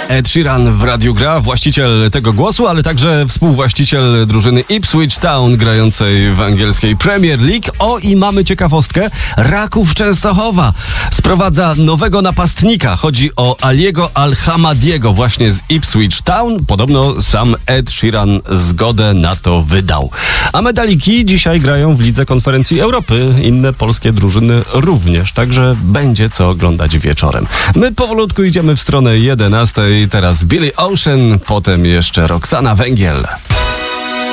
Ed Sheeran w Radiu Gra, właściciel tego głosu, ale także współwłaściciel drużyny Ipswich Town grającej w angielskiej Premier League. I mamy ciekawostkę. Raków Częstochowa sprowadza nowego napastnika. Chodzi o Aliego Al-Hamadiego właśnie z Ipswich Town. Podobno sam Ed Sheeran zgodę na to wydał. A medaliki dzisiaj grają w Lidze Konferencji Europy. Inne polskie drużyny również, także będzie co oglądać wieczorem. My powolutku idziemy w stronę 11. Teraz Billy Ocean, potem jeszcze Roxana Węgiel.